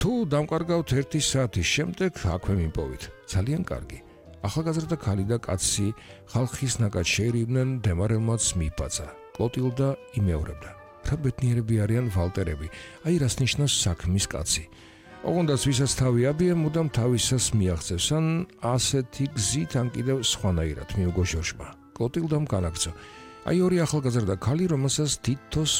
თუ დამკარგავთ 1 საათის შემდეგ აქვე მიპოვით. ძალიან კარგი. ახალგაზრდა ქალი და კაცი ხალხის ნაკად შეერივნენ, დემარელმაც მიფაცა. კლოტილდა იმეორებდა. რა ბედნიერები არიან ვალტერები, აი რას ნიშნავს საქმის კაცი. ოღონდაც ვისაც თავი აბია, მუდამ თავისას მიაღწევს, ან ასეთი გზით, ან კიდევ სხვანაირად მიუგო ჟორჟმა. კლოტილდამ განაგრძო. აი ორი ახალგაზრდა ქალი, რომელსაც თითოს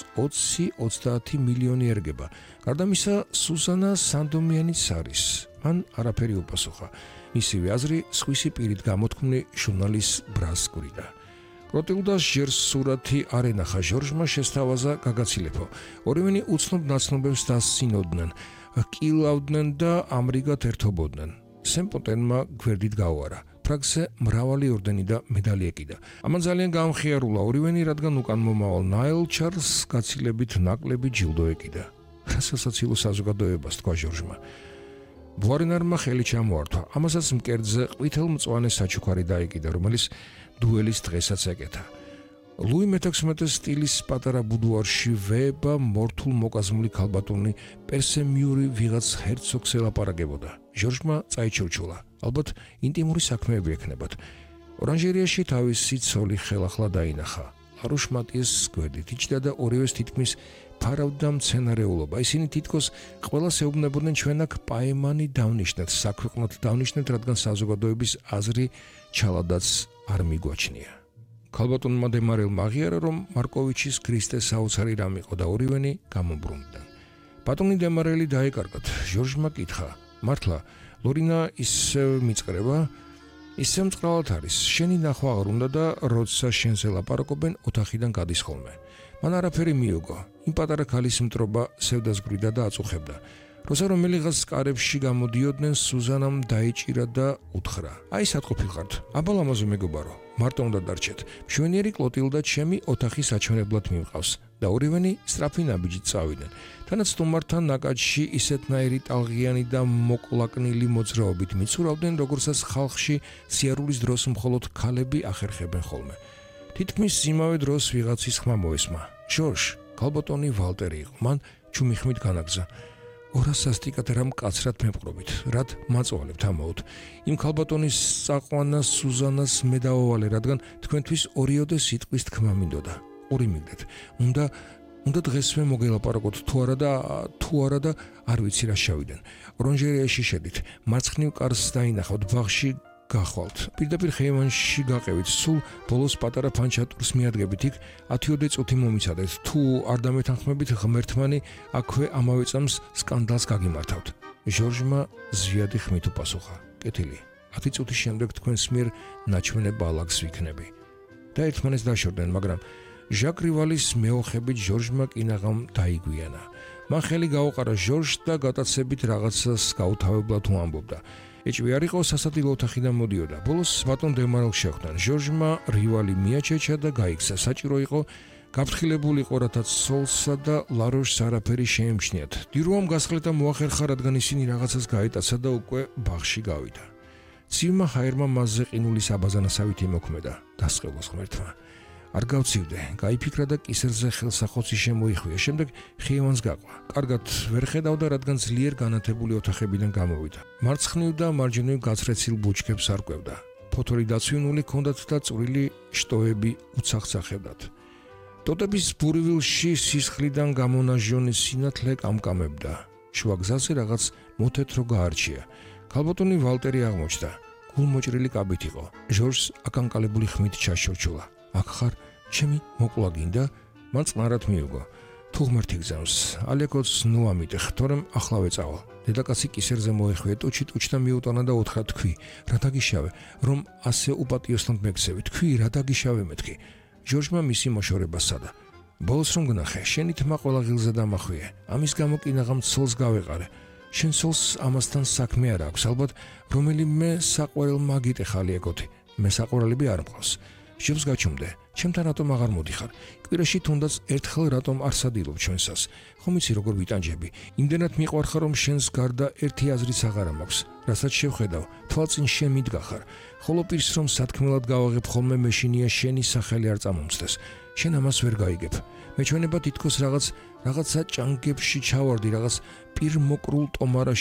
20-30 მილიონი ერგება. გარდა მისა, სუზანა სანდომიანიც არის. მან არაფერი უპასუხა. მისივე აზრი სხვისი პირით გამოთქმული ჟურნალის ბრას გვიდა. კლოტილდას ჯერ სურათი არ ენახა, ჟორჟმა შესთავაზა გაგაცილებო. ორივენი უცნობ ნაცნობებს დასცინოდნენ, კილავდნენ და ამრიგად ერთობოდნენ. სემპოტენმა გვერდით გაუარა. ფრაგზე მრავალი ორდენი და მედალი ეკიდა. ამან ძალიან გამხიარულა ორივენი, რადგან უკან მომავალ ნაილ ჩარლს გაცილებით ნაკლები ჯილდო ეკიდა. რა სასაცილო საზოგადოებას, თქვა ჟორჟმა. ბუარენარმა ხელი ჩამოართვა. ამასაც მკერდზე ყვითელ მწვანე საჩუქარი დაეკიდა, რომელიც დუელის დღესაც ეკეთა. ლუი მე-16 სტილის პატარა ბუდუარში ვეება მორთულ მოკაზმული ქალბატონი პერსემიური ვიღაც ჰერცოგს ელაპარაკებოდა. ჟორჟმა წაიჩურჩულა. ალბათ ინტიმური საქმეები ექნებათ. ორანჟერიაში თავისი ცოლი ხელახლა დაინახა. ლარუშ მატიეს გვერდით იჯდა და ორივეს თითქმის ფარავდა მცენარეულობა. ისინი თითქოს ყველას ეუბნებოდნენ, ჩვენ აქ პაემანი დავნიშნეთ, საქვეყნოდ დავნიშნეთ, რადგან საზოგადოების აზრი ჩალადაც არ მიგვაჩნია. ქალბატონმა დემარელმა აღიარა, რომ მარკოვიჩის ქრისტეს საოცარი რამ იყო და ორივენი გამომბრუნდნენ. ბატონი დემარელი დაეკარგათ. ჟორჟმა კითხა: მართლა ლორინა ისევ მიწყრება? ისევ მწყრალად არის. შენი ნახვა აღარ უნდა და როცა შენზე ლაპარაკობენ, ოთახიდან გადის ხოლმე. მან არაფერი მიუგო. იმ პატარა ქალის მტრობა სევდას გვირდა და აწუხებდა. როცა რომელიღაც კარებში გამოდიოდნენ, სუზანამ დაიჭირა და უთხრა: აი სათყოფილყართ, აბა ლამაზო მეგობარო, მარტო უნდა დარჩეთ. მშვენიერი კლოტილდა ჩემი ოთახის აჩვენებლად მიმყავს და ორივენი სწრაფი ნაბიჯით წავიდნენ. თანაც სტუმართან ნაკადში ისეთნაირი ტალღიანი და მოკლაკნილი მოძრაობით მიცურავდნენ, როგორცაც ხალხში სიარულის დროს მხოლოდ ქალები ახერხებენ ხოლმე. თითქმის იმავე დროს ვიღაცის ხმა მოესმა: ჟორჟ, ქალბატონი ვალტერი იყო. მან ჩუმი ხმით განაგზა: 200 სასტიკად რა მკაცრად მევყრობით, რად მაწვალებთ ამაოდ. იმ ქალბატონის საყვანა სუზანას მე დავავალე, რადგან თქვენთვის ორიოდე სიტყვის თქმა მინდოდა. ორი მიგდეთ. უნდა დღესვე მოგელაპარაკოთ, თუ არა და არ ვიცი რა შევიდენ. ორანჟერიაში შედით, მარცხნივ კარს დაინახავთ, ბაღში გახვალთ. პირდაპირ ხეივანში გაყევით, სულ ბოლოს პატარა ფანჩატურს მიადგებით, იქ 10 წუთი მომიცადეთ. თუ არ დამეთანხმებით, ღმერთმანი აქვე ამავე წამს სკანდალს გაგიმართავთ. ჟორჟმა ზვიადი ხმით უპასუხა: კეთილი, 10 წუთის შემდეგ თქვენს მიერ ნაჩვენებ ბალაგს ვიქნები. და ერთმანეთს დაშორდნენ, მაგრამ ჟაკ რივალის მეოხებით ჟორჟმა კინაღამ დაიგვიანა. მან ხელი გაუყარა ჟორჟს და გატაცებით რაღაცას გაუთავებლად უამბობდა. ეჭვი არ იყო, სასადილო ოთახიდან მოდიოდა. ბოლოს ბატონ დემარელს შეხვდნენ. ჟორჟმა რივალი მიაჩეჩა და გაიქცა. საჭირო იყო გაფრთხილებულიყო, რათა ცოლსა და ლაროშს არაფერი შეემჩნიათ. დირუამ გასხლეტა მოახერხა, რადგან ისინი რაღაცას გაეტაცა და უკვე ბაღში გავიდა. ცივმა ჰაერმა მასზე ყინულის აბაზანასავით იმოქმედა. დასყევოს ღმერთმა. არ გავცივდე, გაიფიქრა და კისერზე ხელსახოცი შემოიხვია. შემდეგ ხეივანს გაყვა. კარგად ვერ ხედავდა, რადგან ძლიერ განათებული ოთახებიდან გამოვიდა. მარცხნივ და მარჯვნივ გაცრეცილ ბუჩქებს არკვევდა. ფოთოლი დაცვინული ჰქონდათ და წვრილი შტოები უცახცახებდათ. ტოტების ბურვილში სისხლიდან გამონაჟონი სინათლე კამკამებდა. შუა გზაზე რაღაც მოთეთრო გაარჩია. ქალბატონი ვალტერი აღმოჩნდა. გულმოჭრილი კაბით იყო. ჟორჟს აკანკალებული ხმით ჩაშორჩულა. აქ ხარ, ჩემი მოკლა გინდა? მან წყნარად მიუგო. თუ ღმერთი გზავს, ალეკოც ნუ ამიტეხ, თორემ ახლა ვეწავალ. დედაკაცი კისერზე მოეხვია, ტუჩი და მიუტანა და უთხრა: თქვი, რა დაგიშავე, რომ ასე უპატიოსნად მეკცევი, თქვი, რა დაგიშავე მეთქი. ჟორჟმა მისი მოშორება სცადა. ბოლოს რომ გნახე, შენი თმა ყველა ღილზე დამახვიე. ამის გამო კინაღამ ცოლს გავეყარე. შენ ცოლს ამასთან საქმე არ აქვს, ალბათ რომელიმე საყვარელმა გიტეხა ალეკოთი. მე საყვარელები არ მყავს. შევს გაჩუმდე, ჩემთან რატომ აღარ მოდიხარ? კვირაში თუნდაც ერთხელ რატომ არ სადილობ ჩვენსას? ხომ იცი როგორ ვიტანჯები? იმდენად მიყვარხარ, რომ შენს გარდა ერთი აზრიც აღარ მაქვს. რასაც შევხედავ, თვალწინ შენ მიდგახარ. ხოლო პირს რომ სათქმელად გავაღებ ხოლმე, მეშინია შენი სახელი არ წამომცდეს. შენ ამას ვერ გაიგებ. მეჩვენება თითქოს რაღაც რაღაცა ჭანგებში ჩავარდი, რაღაც პირმოკრულ ტომარაში